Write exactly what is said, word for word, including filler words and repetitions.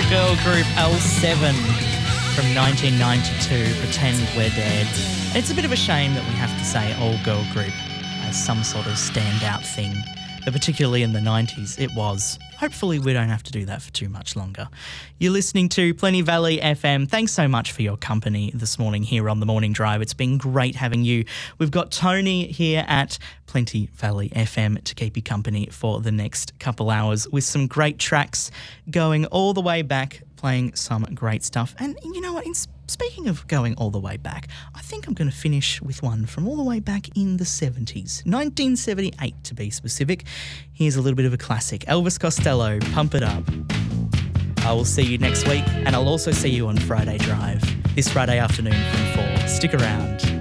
girl group L seven from nineteen ninety-two, Pretend We're Dead. And it's a bit of a shame that we have to say all-girl group as some sort of standout thing, but particularly in the nineties it was. Hopefully we don't have to do that for too much longer. You're listening to Plenty Valley F M. Thanks so much for your company this morning here on The Morning Drive. It's been great having you. We've got Tony here at Plenty Valley F M to keep you company for the next couple hours with some great tracks going all the way back, playing some great stuff. And you know what, in speaking of going all the way back, I think I'm going to finish with one from all the way back in the seventies, nineteen seventy-eight to be specific. Here's a little bit of a classic. Elvis Costello, Pump It Up. I will see you next week, and I'll also see you on Friday Drive, this Friday afternoon from four. Stick around.